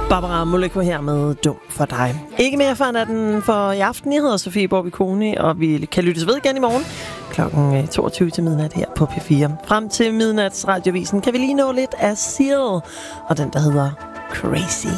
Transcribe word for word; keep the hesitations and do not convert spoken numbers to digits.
Barbara Moleko her med Dum for dig. Ikke mere for natten for i aften. Jeg hedder Sofie Borbie-Kone, og vi kan lyttes ved igen i morgen klokken toogtyve til midnat her på P fire. Frem til midnats radiovisen kan vi lige nå lidt af Seal, og den der hedder Crazy.